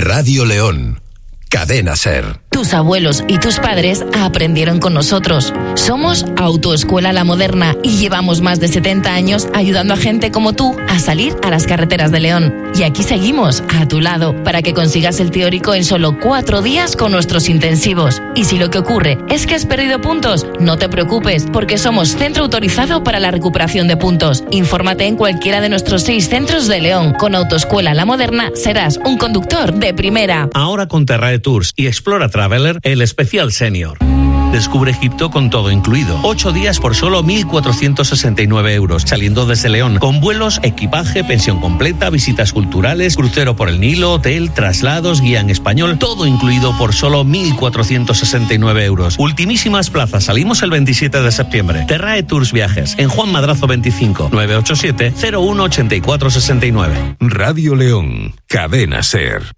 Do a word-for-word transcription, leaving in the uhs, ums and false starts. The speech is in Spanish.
Radio León. Cadena SER. Tus abuelos y tus padres aprendieron con nosotros. Somos Autoescuela La Moderna y llevamos más de setenta años ayudando a gente como tú a salir a las carreteras de León. Y aquí seguimos, a tu lado, para que consigas el teórico en solo cuatro días con nuestros intensivos. Y si lo que ocurre es que has perdido puntos, no te preocupes, porque somos centro autorizado para la recuperación de puntos. Infórmate en cualquiera de nuestros seis centros de León. Con Autoescuela La Moderna serás un conductor de primera. Ahora con Terrae Tours y Explora Traveler, el especial senior. Descubre Egipto con todo incluido. Ocho días por solo mil cuatrocientos sesenta y nueve euros, saliendo desde León, con vuelos, equipaje, pensión completa, visitas culturales, crucero por el Nilo, hotel, traslados, guía en español, todo incluido por solo mil cuatrocientos sesenta y nueve euros. Ultimísimas plazas, salimos el veintisiete de septiembre. Terrae Tours Viajes, en Juan Madrazo veinticinco, nueve ocho siete, cero uno ocho cuatro seis nueve. Radio León, Cadena SER.